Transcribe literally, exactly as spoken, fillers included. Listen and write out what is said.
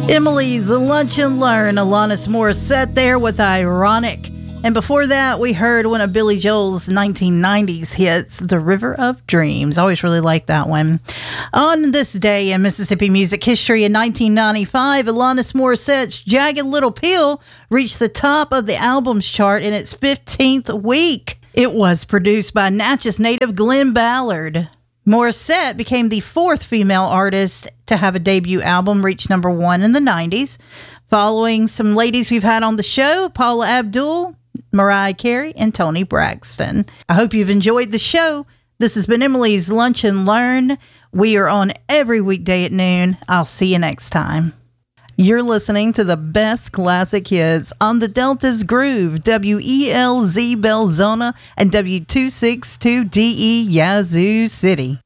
Emily's Lunch and Learn, Alanis Morissette there with Ironic. And before that, we heard one of Billy Joel's nineteen nineties hits, The River of Dreams. Always really liked that one. On this day in Mississippi music history in nineteen ninety-five, Alanis Morissette's Jagged Little Pill reached the top of the albums chart in its fifteenth week. It was produced by Natchez native Glenn Ballard. Morissette became the fourth female artist to have a debut album reach number one in the nineties, following some ladies we've had on the show, Paula Abdul, Mariah Carey, and Toni Braxton. I hope you've enjoyed the show. This has been Emily's Lunch and Learn. We are on every weekday at noon. I'll see you next time. You're listening to the best classic hits on the Delta's Groove, W E L Z Belzona and W two sixty-two D E Yazoo City.